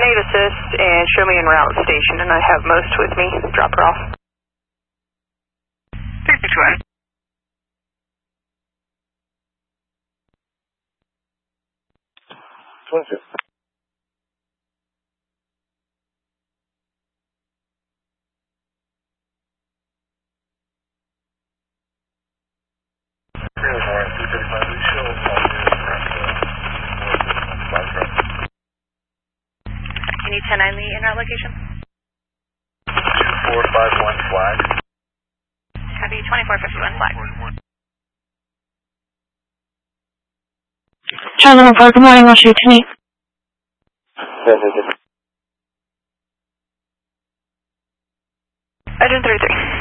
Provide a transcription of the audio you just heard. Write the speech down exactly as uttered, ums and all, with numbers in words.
eight assist and show me en route station, and I have most with me. Drop her off. three six one. twenty-two. Can you ten nine the en route location? two four five one flag. Copy, twenty-four fifty-one flag. Charlie one four, good morning, I'll shoot to me. Agent three three.